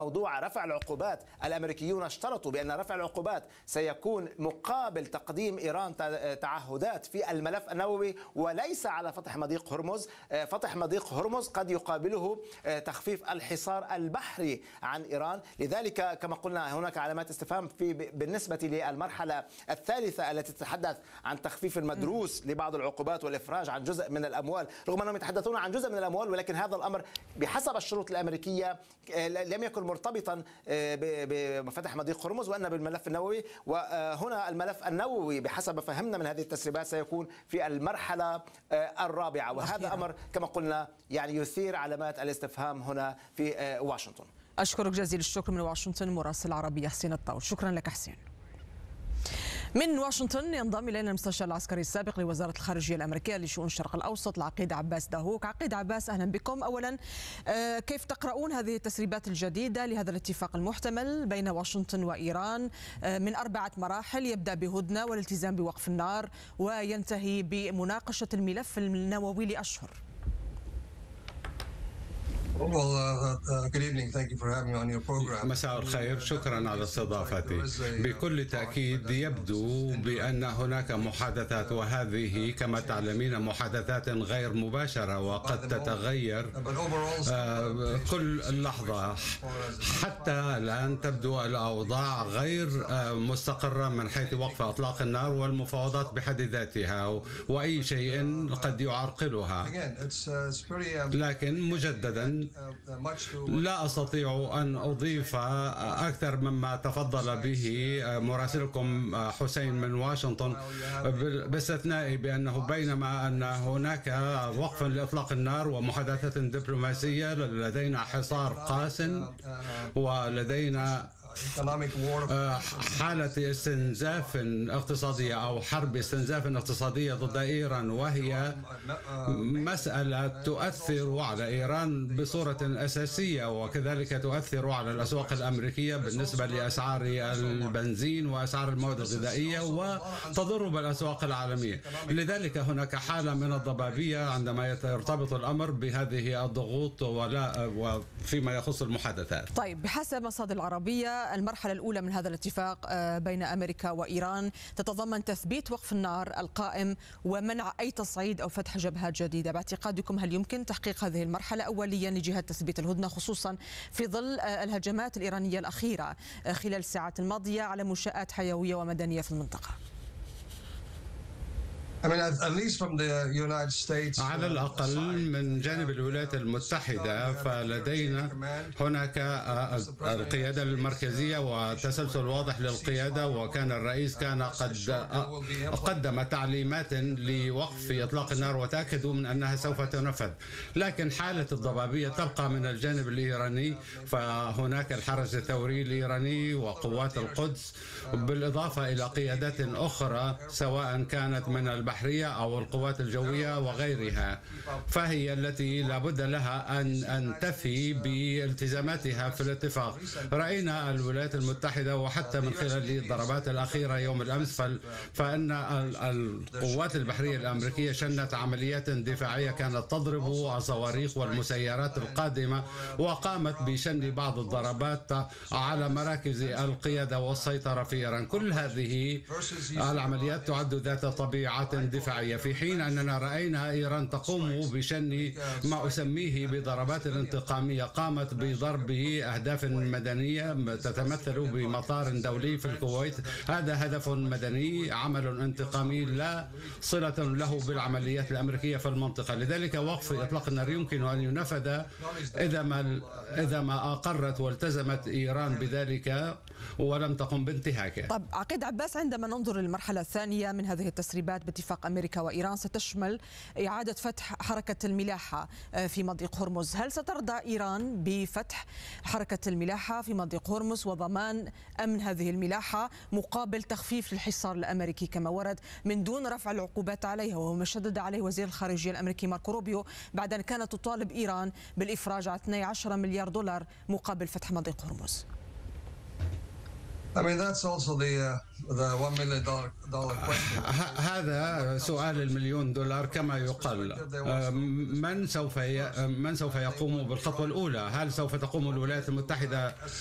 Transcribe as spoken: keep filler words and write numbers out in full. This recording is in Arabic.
موضوع رفع العقوبات. الأمريكيون اشترطوا بأن رفع العقوبات سيكون مقابل تقديم إيران تعهدات في الملف النووي وليس على فتح مضيق هرمز. فتح مضيق هرمز قد يقابله تخفيف الحصار البحري عن إيران. لذلك كما قلنا هناك علامات استفهام في بالنسبة للمرحلة الثالثة التي تتحدث عن تخفيف المدروس لبعض العقوبات والإفراج عن جزء من الأموال، رغم أنهم يتحدثون عن جزء من الأموال، ولكن هذا الأمر بحسب الشروط الأمريكية لم يكن مرتبطا بفتح مضيق هرمز وأن بالملف النووي. وهنا الملف النووي بحسب ما فهمنا من هذه التسريبات سيكون في المرحلة الرابعة، وهذا أمر كما قلنا يعني يثير علامات الاستفهام هنا في واشنطن. أشكرك جزيل الشكر من واشنطن مراسل العربية حسين الطاول. شكرا لك حسين. من واشنطن ينضم إلينا المستشار العسكري السابق لوزارة الخارجية الأمريكية لشؤون الشرق الأوسط العقيد عباس دهوك. عقيد عباس، أهلا بكم. أولا كيف تقرؤون هذه التسريبات الجديدة لهذا الاتفاق المحتمل بين واشنطن وإيران من أربعة مراحل، يبدأ بهدنة والالتزام بوقف النار وينتهي بمناقشة الملف النووي لأشهر؟ مساء الخير، شكرا على استضافتي. بكل تأكيد يبدو بأن هناك محادثات، وهذه كما تعلمين محادثات غير مباشرة وقد تتغير كل لحظة. حتى الآن تبدو الأوضاع غير مستقرة من حيث وقف أطلاق النار والمفاوضات بحد ذاتها، وأي شيء قد يعرقلها. لكن مجددا لا أستطيع أن أضيف أكثر مما تفضل به مراسلكم حسين من واشنطن، باستثناء بأنه بينما أن هناك وقف لإطلاق النار ومحادثات دبلوماسية، لدينا حصار قاس ولدينا حالة استنزاف اقتصادية أو حرب استنزاف اقتصادية ضد إيران، وهي مسألة تؤثر على إيران بصورة أساسية، وكذلك تؤثر على الأسواق الأمريكية بالنسبة لأسعار البنزين وأسعار المواد الغذائية، وتضر بالأسواق العالمية. لذلك هناك حالة من الضبابية عندما يرتبط الأمر بهذه الضغوط ولا وفيما يخص المحادثات. طيب، بحسب مصادر العربية المرحلة الأولى من هذا الاتفاق بين أمريكا وإيران تتضمن تثبيت وقف النار القائم ومنع أي تصعيد أو فتح جبهات جديدة. باعتقادكم هل يمكن تحقيق هذه المرحلة أوليا لجهة تثبيت الهدنة، خصوصا في ظل الهجمات الإيرانية الأخيرة خلال الساعات الماضية على منشآت حيوية ومدنية في المنطقة؟ على الأقل من جانب الولايات المتحدة فلدينا هناك القيادة المركزية وتسلسل واضح للقيادة، وكان الرئيس كان قد قدم تعليمات لوقف إطلاق النار وتأكدوا من أنها سوف تنفذ. لكن حالة الضبابية تبقى من الجانب الإيراني، فهناك الحرس الثوري الإيراني وقوات القدس، بالإضافة إلى قيادات أخرى سواء كانت من البحرية أو القوات الجوية وغيرها، فهي التي لابد لها أن أن تفي بالتزاماتها في الاتفاق. رأينا الولايات المتحدة وحتى من خلال الضربات الأخيرة يوم الأمس فإن القوات البحرية الأمريكية شنت عمليات دفاعية كانت تضرب الصواريخ والمسيرات القادمة، وقامت بشن بعض الضربات على مراكز القيادة والسيطرة في إيران. كل هذه العمليات تعد ذات طبيعة دفاعية، في حين أننا رأينا إيران تقوم بشن ما أسميه بضربات انتقامية، قامت بضرب أهداف مدنية تتمثل بمطار دولي في الكويت. هذا هدف مدني، عمل انتقامي لا صلة له بالعمليات الأمريكية في المنطقة. لذلك وقف إطلاق النار يمكن أن ينفذ إذا ما إذا ما أقرت والتزمت إيران بذلك ولم تقم بانتهاكه. طب عقيد عباس، عندما ننظر للمرحلة الثانية من هذه التسريبات باتفاق أمريكا وإيران ستشمل إعادة فتح حركة الملاحة في مضيق هرمز، هل سترضى إيران بفتح حركة الملاحة في مضيق هرمز وضمان أمن هذه الملاحة مقابل تخفيف الحصار الأمريكي كما ورد من دون رفع العقوبات عليها، وهو ما شدد عليه وزير الخارجية الأمريكي ماركو روبيو بعد أن كانت تطالب إيران بالإفراج على اثني عشر مليار دولار مقابل فتح مضيق هرمز؟ I mean, that's also the uh, the one million dollar question. هذا سؤال المليون دولار كما يقال. من سوف من سوف يقوم بالخطوة الأولى؟ هل سوف تقوم الولايات المتحدة